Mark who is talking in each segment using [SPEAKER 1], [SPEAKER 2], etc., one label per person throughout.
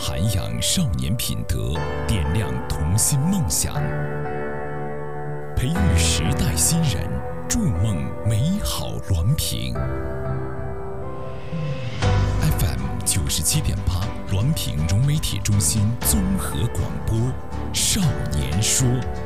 [SPEAKER 1] 涵养少年品德，点亮童心梦想，培育时代新人，筑梦美好滦平。FM 97.8，滦平融媒体中心综合广播，少年说。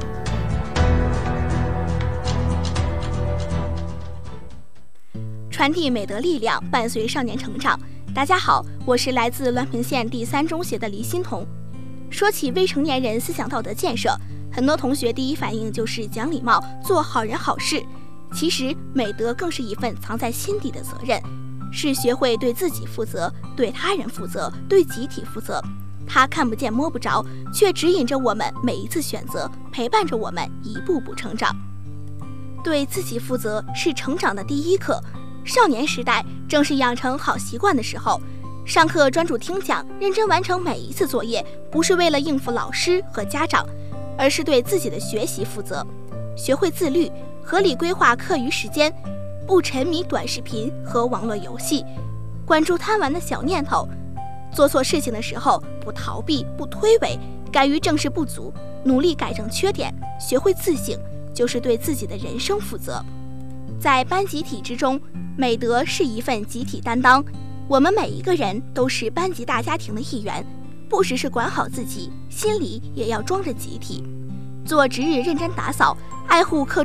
[SPEAKER 2] 传递美德力量，伴随少年成长。大家好，我是来自滦平县第3中学的黎欣彤。说起未成年人思想道德建设，很多同学第一反应就是讲礼貌，做好人好事。其实美德更是一份藏在心底的责任，是学会对自己负责，对他人负责，对集体负责。它看不见摸不着，却指引着我们每一次选择，陪伴着我们一步步成长。对自己负责是成长的第一课。少年时代正是养成好习惯的时候，上课专注听讲，认真完成每一次作业，不是为了应付老师和家长，而是对自己的学习负责。学会自律，合理规划课余时间，不沉迷短视频和网络游戏，关注贪玩的小念头。做错事情的时候，不逃避，不推诿，敢于正视不足，努力改正缺点，学会自省，就是对自己的人生负责。在班集体之中，美德是一份集体担当，我们每一个人都是班级大家庭的一员，不只是管好自己，心里也要装着集体。做值日认真打扫，爱护课